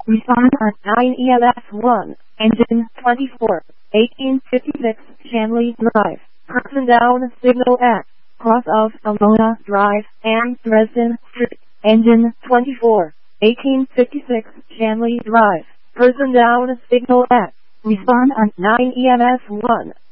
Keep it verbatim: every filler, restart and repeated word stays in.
Respond on nine E M S one, engine twenty-four, eighteen fifty-six, Shanley Drive, person down, signal at, cross of Almona Drive, and Dresden Street, engine twenty-four, eighteen fifty-six, Shanley Drive, person down, signal at, respond on nine E M S one.